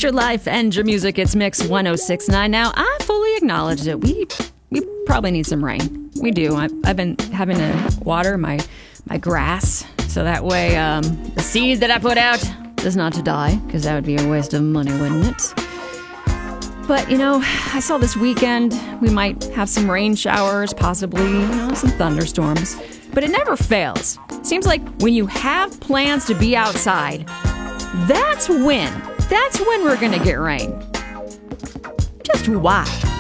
your life and your music. It's Mix 1069. Now, I fully acknowledge that we probably need some rain. We do. I've been having to water my grass so that way the seed that I put out is not to die, because that would be a waste of money, wouldn't it? But, I saw this weekend we might have some rain showers, possibly, some thunderstorms. But it never fails. Seems like when you have plans to be outside, that's when we're gonna get rain. Just why?